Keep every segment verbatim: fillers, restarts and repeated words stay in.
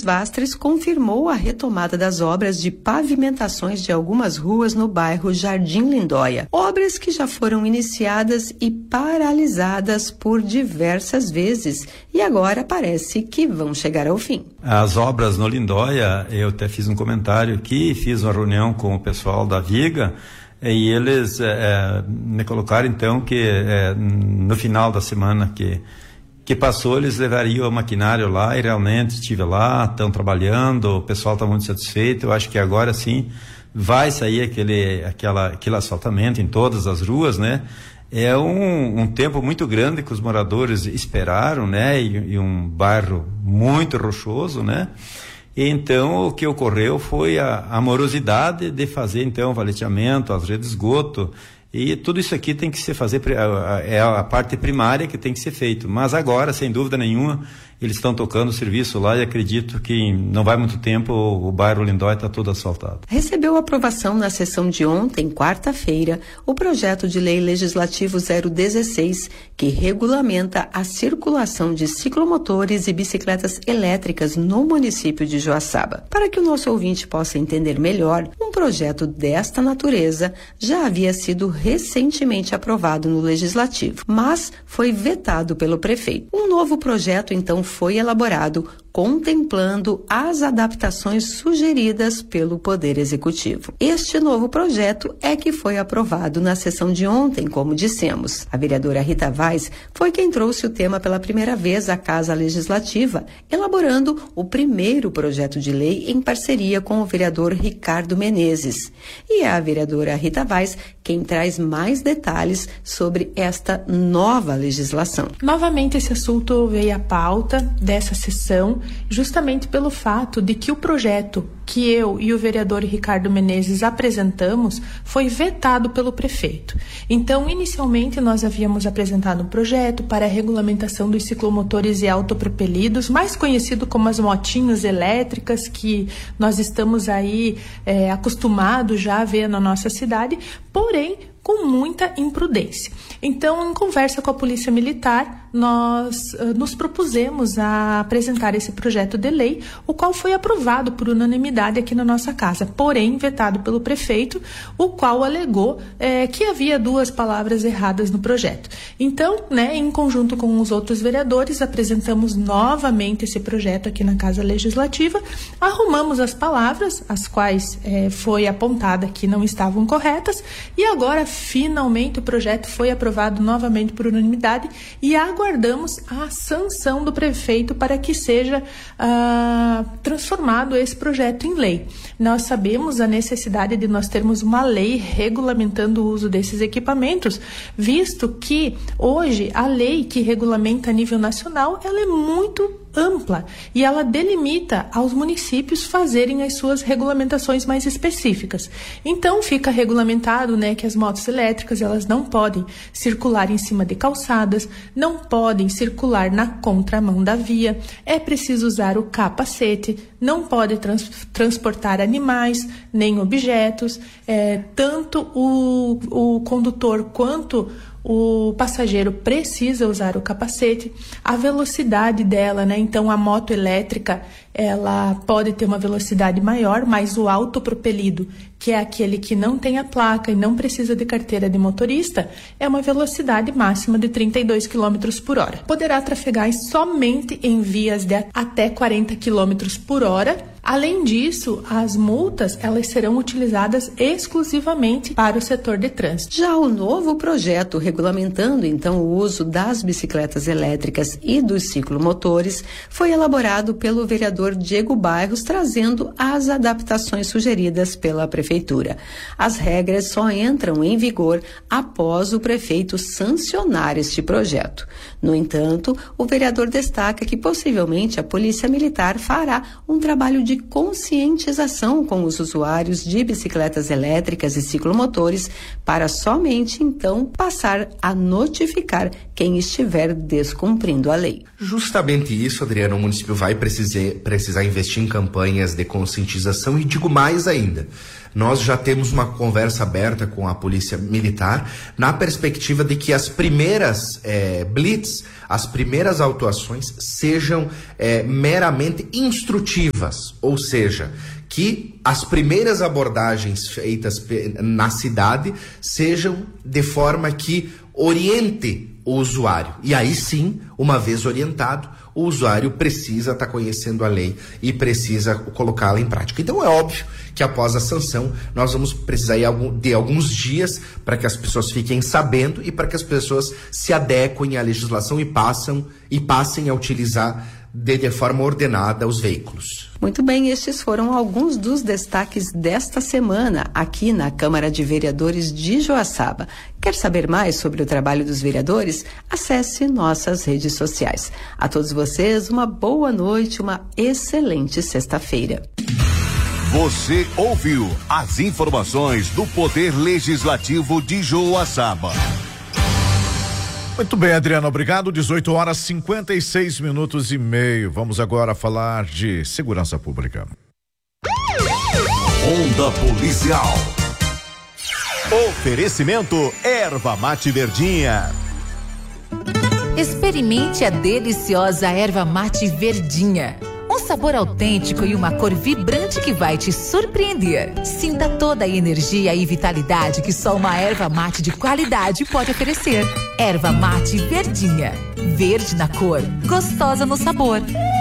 Vastres confirmou a retomada das obras de pavimentações de algumas ruas no bairro Jardim Lindóia. Obras que já foram iniciadas e paralisadas por diversas vezes e agora parece que vão chegar ao fim. As obras no Lindóia, eu até fiz um comentário aqui, fiz uma reunião com o pessoal da Viga e eles é, me colocaram então que é, no final da semana que que passou, eles levariam o maquinário lá e realmente estive lá, estão trabalhando, o pessoal está muito satisfeito. Eu acho que agora sim vai sair aquele, aquela, aquele asfaltamento em todas as ruas, né? É um, um tempo muito grande que os moradores esperaram, né? E, e um bairro muito rochoso, né? E então o que ocorreu foi a, a morosidade de fazer então o valeteamento, as redes de esgoto. E tudo isso aqui tem que se fazer, é a parte primária que tem que ser feito. Mas agora, sem dúvida nenhuma, eles estão tocando o serviço lá e acredito que não vai muito tempo o, o bairro Lindóia está todo asfaltado. Recebeu aprovação na sessão de ontem, quarta-feira, o projeto de lei legislativo zero dezesseis, que regulamenta a circulação de ciclomotores e bicicletas elétricas no município de Joaçaba. Para que o nosso ouvinte possa entender melhor, um projeto desta natureza já havia sido recentemente aprovado no Legislativo, mas foi vetado pelo prefeito. Um novo projeto, então, foi elaborado contemplando as adaptações sugeridas pelo Poder Executivo. Este novo projeto é que foi aprovado na sessão de ontem, como dissemos. A vereadora Rita Vaz foi quem trouxe o tema pela primeira vez à Casa Legislativa, elaborando o primeiro projeto de lei em parceria com o vereador Ricardo Menezes. E é a vereadora Rita Vaz quem traz mais detalhes sobre esta nova legislação. Novamente esse assunto veio à pauta dessa sessão, justamente pelo fato de que o projeto que eu e o vereador Ricardo Menezes apresentamos foi vetado pelo prefeito. Então, inicialmente, nós havíamos apresentado um projeto para a regulamentação dos ciclomotores e autopropelidos, mais conhecido como as motinhas elétricas, que nós estamos aí é, acostumados já a ver na nossa cidade, porém, com muita imprudência. Então, em conversa com a Polícia Militar, nós uh, nos propusemos a apresentar esse projeto de lei, o qual foi aprovado por unanimidade aqui na nossa casa, porém vetado pelo prefeito, o qual alegou eh, que havia duas palavras erradas no projeto. Então, né, em conjunto com os outros vereadores, apresentamos novamente esse projeto aqui na Casa Legislativa, arrumamos as palavras, as quais eh, foi apontada que não estavam corretas, e agora finalmente o projeto foi aprovado novamente por unanimidade e aguardamos a sanção do prefeito para que seja ah, transformado esse projeto em lei. Nós sabemos a necessidade de nós termos uma lei regulamentando o uso desses equipamentos, visto que hoje a lei que regulamenta a nível nacional, ela é muito ampla e ela delimita aos municípios fazerem as suas regulamentações mais específicas. Então fica regulamentado, né, que as motos elétricas elas não podem circular em cima de calçadas, não podem circular na contramão da via, é preciso usar o capacete, não pode trans, transportar animais nem objetos, é, tanto o, o condutor quanto o passageiro precisa usar o capacete, a velocidade dela, né? Então a moto elétrica, ela pode ter uma velocidade maior, mas o autopropelido, que é aquele que não tem a placa e não precisa de carteira de motorista, é uma velocidade máxima de trinta e dois quilômetros por hora. Poderá trafegar somente em vias de até quarenta quilômetros por hora. Além disso, as multas, elas serão utilizadas exclusivamente para o setor de trânsito. Já o novo projeto regulamentando, então, o uso das bicicletas elétricas e dos ciclomotores foi elaborado pelo vereador Diego Bairros, trazendo as adaptações sugeridas pela Prefeitura. As regras só entram em vigor após o prefeito sancionar este projeto. No entanto, o vereador destaca que possivelmente a Polícia Militar fará um trabalho de conscientização com os usuários de bicicletas elétricas e ciclomotores para somente então passar a notificar quem estiver descumprindo a lei. Justamente isso, Adriana, o município vai precisar, precisar investir em campanhas de conscientização e digo mais ainda. Nós já temos uma conversa aberta com a Polícia Militar na perspectiva de que as primeiras eh, blitz as primeiras autuações sejam é, meramente instrutivas, ou seja, que as primeiras abordagens feitas na cidade sejam de forma que oriente o usuário. E aí sim, uma vez orientado, o usuário precisa estar conhecendo a lei e precisa colocá-la em prática. Então é óbvio que após a sanção nós vamos precisar de alguns dias para que as pessoas fiquem sabendo e para que as pessoas se adequem à legislação e, passam, e passem a utilizar de, de forma ordenada os veículos. Muito bem, estes foram alguns dos destaques desta semana aqui na Câmara de Vereadores de Joaçaba. Quer saber mais sobre o trabalho dos vereadores? Acesse nossas redes sociais. A todos vocês, uma boa noite, uma excelente sexta-feira. Você ouviu as informações do Poder Legislativo de Joaçaba. Muito bem, Adriano, obrigado. dezoito horas e cinquenta e seis minutos e meio. Vamos agora falar de segurança pública. Onda Policial. Oferecimento Erva Mate Verdinha. Experimente a deliciosa Erva Mate Verdinha. Um sabor autêntico e uma cor vibrante que vai te surpreender. Sinta toda a energia e vitalidade que só uma erva mate de qualidade pode oferecer. Erva Mate Verdinha. Verde na cor, gostosa no sabor.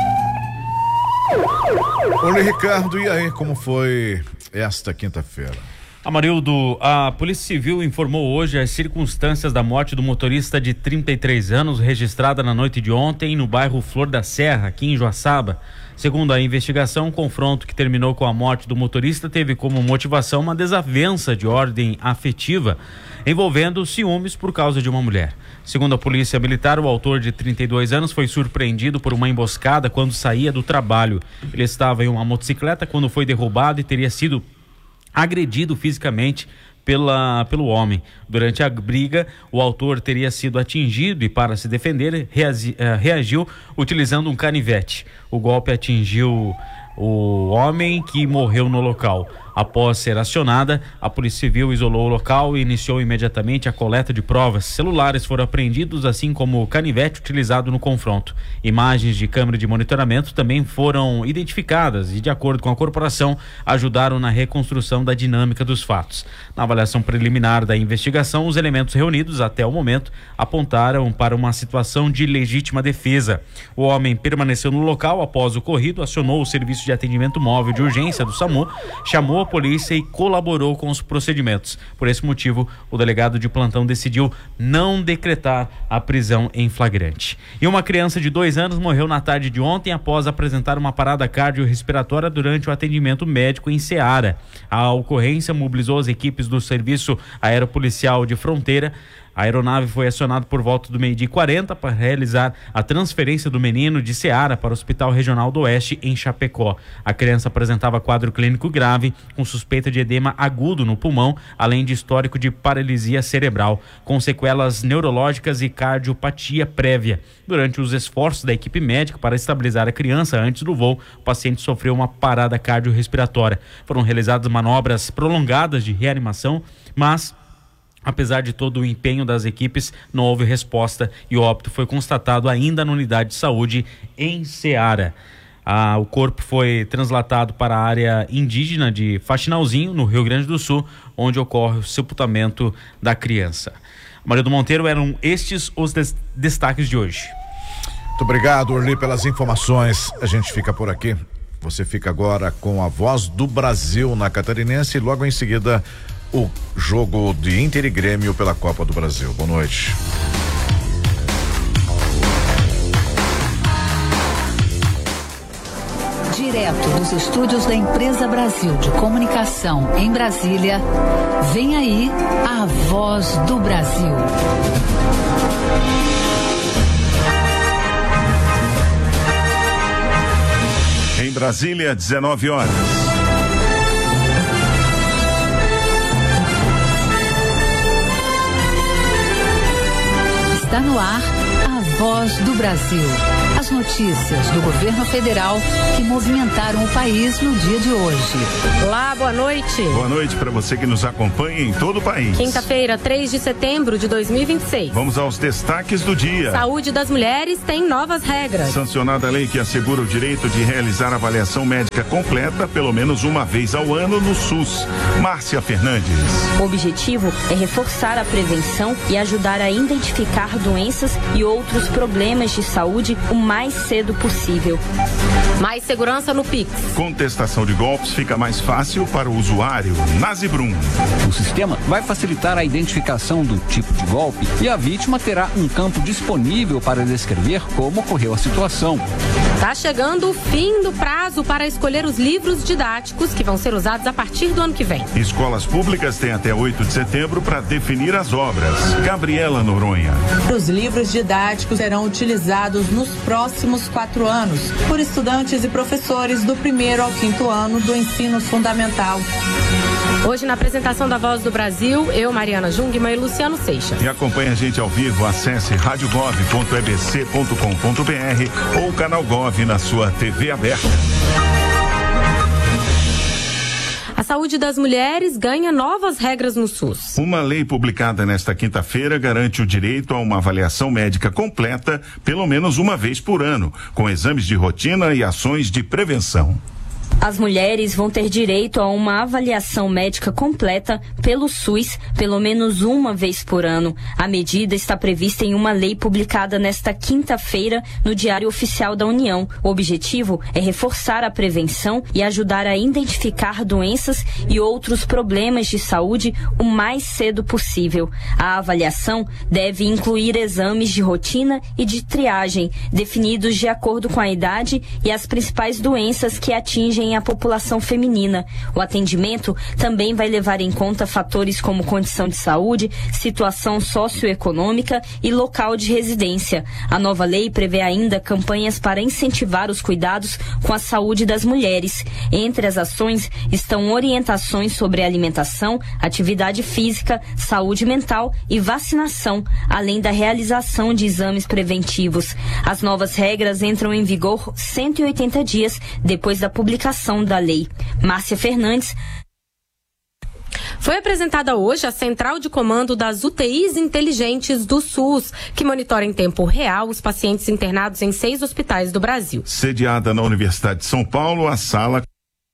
Olá, Ricardo, e aí, como foi esta quinta-feira? Amarildo, a Polícia Civil informou hoje as circunstâncias da morte do motorista de trinta e três anos, registrada na noite de ontem no bairro Flor da Serra, aqui em Joaçaba. Segundo a investigação, o confronto que terminou com a morte do motorista teve como motivação uma desavença de ordem afetiva, envolvendo ciúmes por causa de uma mulher. Segundo a Polícia Militar, o autor de trinta e dois anos foi surpreendido por uma emboscada quando saía do trabalho. Ele estava em uma motocicleta quando foi derrubado e teria sido agredido fisicamente pela, pelo homem. Durante a briga, o autor teria sido atingido e, para se defender, reagi, uh, reagiu utilizando um canivete. O golpe atingiu o homem, que morreu no local. Após ser acionada, a Polícia Civil isolou o local e iniciou imediatamente a coleta de provas. Celulares foram apreendidos, assim como o canivete utilizado no confronto. Imagens de câmera de monitoramento também foram identificadas e, de acordo com a corporação, ajudaram na reconstrução da dinâmica dos fatos. Na avaliação preliminar da investigação, os elementos reunidos até o momento apontaram para uma situação de legítima defesa. O homem permaneceu no local após o ocorrido, acionou o serviço de atendimento móvel de urgência do SAMU, chamou a polícia e colaborou com os procedimentos. Por esse motivo, o delegado de plantão decidiu não decretar a prisão em flagrante. E uma criança de dois anos morreu na tarde de ontem após apresentar uma parada cardiorrespiratória durante o atendimento médico em Ceará. A ocorrência mobilizou as equipes do Serviço Aeropolicial de Fronteira. A aeronave foi acionada por volta do meio-dia e quarenta para realizar a transferência do menino de Ceará para o Hospital Regional do Oeste, em Chapecó. A criança apresentava quadro clínico grave, com suspeita de edema agudo no pulmão, além de histórico de paralisia cerebral, com sequelas neurológicas e cardiopatia prévia. Durante os esforços da equipe médica para estabilizar a criança antes do voo, o paciente sofreu uma parada cardiorrespiratória. Foram realizadas manobras prolongadas de reanimação, mas apesar de todo o empenho das equipes, não houve resposta e o óbito foi constatado ainda na unidade de saúde em Ceará. Ah, o corpo foi translatado para a área indígena de Faxinalzinho, no Rio Grande do Sul, onde ocorre o sepultamento da criança. Amarildo Monteiro, eram estes os des- destaques de hoje. Muito obrigado, Orli, pelas informações. A gente fica por aqui. Você fica agora com a Voz do Brasil na Catarinense e logo em seguida o jogo de Inter e Grêmio pela Copa do Brasil. Boa noite. Direto dos estúdios da Empresa Brasil de Comunicação em Brasília, vem aí a Voz do Brasil. Em Brasília, dezenove horas. Está no ar a Voz do Brasil. As notícias do governo federal que movimentaram o país no dia de hoje. Olá, boa noite. Boa noite para você que nos acompanha em todo o país. Quinta-feira, três de setembro de dois mil e vinte e seis. Vamos aos destaques do dia. Saúde das mulheres tem novas regras. Sancionada a lei que assegura o direito de realizar avaliação médica completa pelo menos uma vez ao ano no SUS. Márcia Fernandes. O objetivo é reforçar a prevenção e ajudar a identificar doenças e outros problemas de saúde o mais cedo possível. Mais segurança no Pix. Contestação de golpes fica mais fácil para o usuário. Nazibrum. O sistema vai facilitar a identificação do tipo de golpe e a vítima terá um campo disponível para descrever como ocorreu a situação. Está chegando o fim do prazo para escolher os livros didáticos que vão ser usados a partir do ano que vem. Escolas públicas têm até oito de setembro para definir as obras. Gabriela Noronha. Os livros didáticos serão utilizados nos próximos quatro anos por estudantes e professores do primeiro ao quinto ano do ensino fundamental. Hoje, na apresentação da Voz do Brasil, eu, Mariana Jungmann e Luciano Seixas. E acompanhe a gente ao vivo, acesse rádio gov ponto e b c ponto com ponto b r ou o canal Gov na sua T V aberta. A saúde das mulheres ganha novas regras no SUS. Uma lei publicada nesta quinta-feira garante o direito a uma avaliação médica completa pelo menos uma vez por ano, com exames de rotina e ações de prevenção. As mulheres vão ter direito a uma avaliação médica completa pelo SUS pelo menos uma vez por ano. A medida está prevista em uma lei publicada nesta quinta-feira no Diário Oficial da União. O objetivo é reforçar a prevenção e ajudar a identificar doenças e outros problemas de saúde o mais cedo possível. A avaliação deve incluir exames de rotina e de triagem, definidos de acordo com a idade e as principais doenças que atingem a população feminina. O atendimento também vai levar em conta fatores como condição de saúde, situação socioeconômica e local de residência. A nova lei prevê ainda campanhas para incentivar os cuidados com a saúde das mulheres. Entre as ações estão orientações sobre alimentação, atividade física, saúde mental e vacinação, além da realização de exames preventivos. As novas regras entram em vigor cento e oitenta dias depois da publicação da lei. Márcia Fernandes. Foi apresentada hoje a central de comando das U T Is inteligentes do SUS, que monitora em tempo real os pacientes internados em seis hospitais do Brasil. Sediada na Universidade de São Paulo, a sala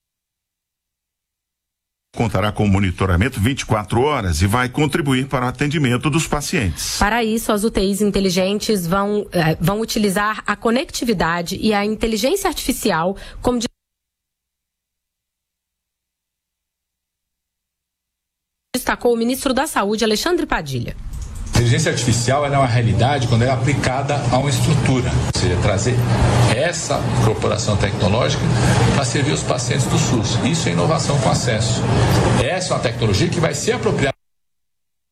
contará com monitoramento vinte e quatro horas e vai contribuir para o atendimento dos pacientes. Para isso, as U T Is inteligentes vão, eh, vão utilizar a conectividade e a inteligência artificial como destacou o ministro da Saúde, Alexandre Padilha. A inteligência artificial ela é uma realidade quando é aplicada a uma estrutura, ou seja, trazer essa incorporação tecnológica para servir os pacientes do SUS. Isso é inovação com acesso. Essa é uma tecnologia que vai ser apropriada